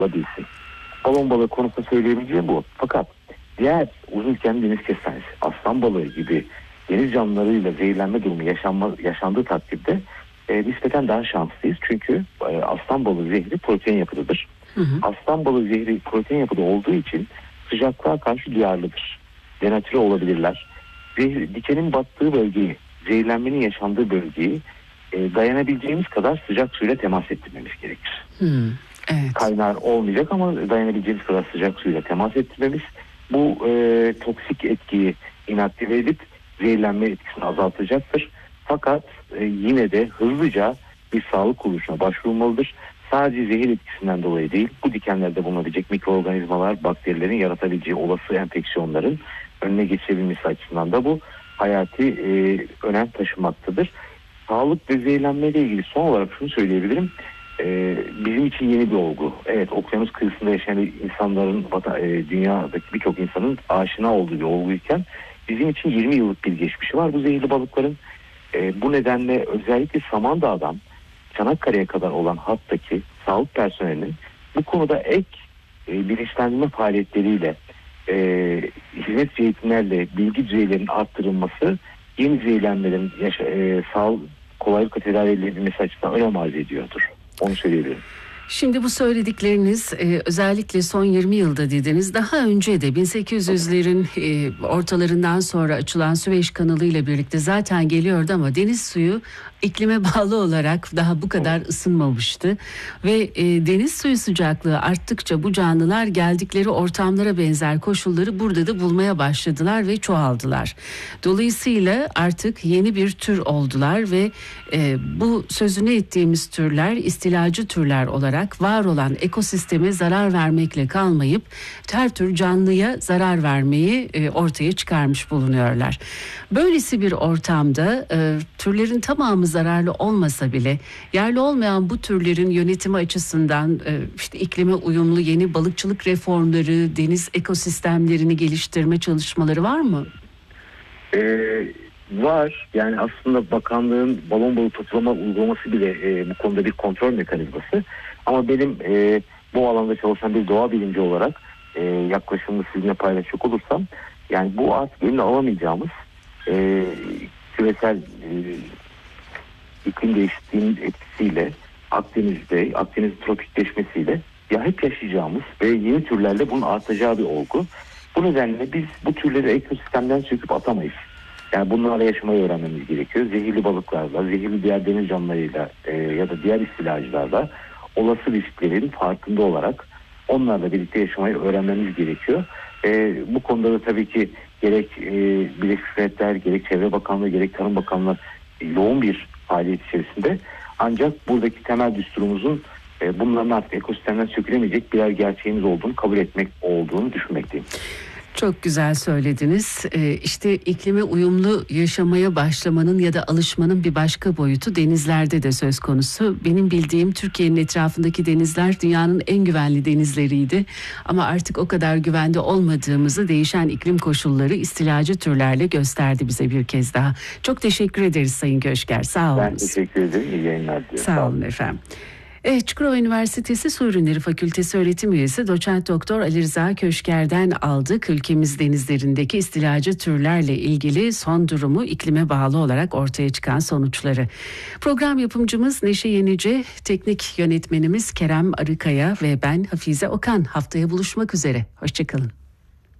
olabilsin. Balon balığı konusunda söyleyebileceğim bu. Fakat diğer uzunken deniz kestanesi, aslan balığı gibi deniz canlılarıyla zehirlenme durumu yaşandığı takdirde nispeten daha şanslıyız. Çünkü aslan balığı zehri protein yapıdadır. Aslan balığı zehri protein yapıda olduğu için sıcaklığa karşı duyarlıdır. Denatüre olabilirler. Dikenin battığı bölgeyi, zehirlenmenin yaşandığı bölgeyi dayanabileceğimiz kadar sıcak suyla temas ettirmemiz gerekir. Evet. Kaynar olmayacak ama dayanabileceğimiz kadar sıcak suyla temas ettirmemiz bu toksik etkiyi inaktive edip zehirlenme etkisini azaltacaktır. Fakat yine de hızlıca bir sağlık kuruluşuna başvurulmalıdır. Sadece zehir etkisinden dolayı değil, bu dikenlerde bulunabilecek mikroorganizmalar, bakterilerin yaratabileceği olası enfeksiyonların önüne geçebilmesi açısından da bu hayati önem taşımaktadır. Sağlık ve zehirlenme ile ilgili son olarak şunu söyleyebilirim. Bizim için yeni bir olgu. Evet, okyanus kıyısında yaşayan insanların, dünyadaki birçok insanın aşina olduğu bir olguyken bizim için 20 yıllık bir geçmişi var bu zehirli balıkların. Bu nedenle özellikle Samandağ'dan Çanakkale'ye kadar olan hattaki sağlık personelinin bu konuda ek bilinçlendirme faaliyetleriyle, hizmet eğitimlerle bilgi düzeylerinin arttırılması yeni zehirlenmelerin kolaylıkla tedavi edilebilmesi açısından önem arz ediyordur. Onu söyleyebilirim. Şimdi bu söyledikleriniz özellikle son 20 yılda dediniz. Daha önce de 1800'lerin ortalarından sonra açılan Süveyş Kanalı ile birlikte zaten geliyordu ama deniz suyu iklime bağlı olarak daha bu kadar ısınmamıştı. Ve deniz suyu sıcaklığı arttıkça bu canlılar geldikleri ortamlara benzer koşulları burada da bulmaya başladılar ve çoğaldılar. Dolayısıyla artık yeni bir tür oldular ve bu sözünü ettiğimiz türler istilacı türler olarak var olan ekosisteme zarar vermekle kalmayıp her tür canlıya zarar vermeyi ortaya çıkarmış bulunuyorlar. Böylesi bir ortamda türlerin tamamı zararlı olmasa bile yerli olmayan bu türlerin yönetimi açısından işte iklime uyumlu yeni balıkçılık reformları, deniz ekosistemlerini geliştirme çalışmaları var mı? Var. Yani aslında bakanlığın balon balığı toplama uygulaması bile bu konuda bir kontrol mekanizması. Ama benim bu alanda çalışan bir doğa bilimci olarak yaklaşımımı sizinle paylaşacak olursam, yani bu artık eline alamayacağımız küresel iklim değişikliğinin etkisiyle Akdeniz'in tropikleşmesiyle ya hep yaşayacağımız ve yeni türlerle bunun artacağı bir olgu. Bu nedenle biz bu türleri ekosistemden söküp atamayız. Yani bunlarla yaşamayı öğrenmemiz gerekiyor. Zehirli balıklarla, zehirli diğer deniz canlılarıyla ya da diğer istilacılarla olası risklerin farkında olarak onlarla birlikte yaşamayı öğrenmemiz gerekiyor. Bu konuda da tabii ki gerek Birleşmiş Milletler, gerek Çevre Bakanlığı, gerek Tarım Bakanlığı yoğun bir faaliyet içerisinde. Ancak buradaki temel düsturumuzun bunların artık ekosistemden sökülemeyecek birer gerçeğimiz olduğunu kabul etmek olduğunu düşünmekteyim. Çok güzel söylediniz. İşte iklime uyumlu yaşamaya başlamanın ya da alışmanın bir başka boyutu denizlerde de söz konusu. Benim bildiğim Türkiye'nin etrafındaki denizler dünyanın en güvenli denizleriydi. Ama artık o kadar güvende olmadığımızı değişen iklim koşulları istilacı türlerle gösterdi bize bir kez daha. Çok teşekkür ederiz Sayın Köşker. Sağ olun. Ben teşekkür ederim. İyi yayınlar diliyorum. Sağ olun efendim. Çukurova Üniversitesi Su Ürünleri Fakültesi öğretim üyesi Doçent Doktor Ali Rıza Köşker'den aldık. Ülkemiz denizlerindeki istilacı türlerle ilgili son durumu, iklime bağlı olarak ortaya çıkan sonuçları. Program yapımcımız Neşe Yenice, teknik yönetmenimiz Kerem Arıkaya ve ben Hafize Okan. Haftaya buluşmak üzere. Hoşçakalın.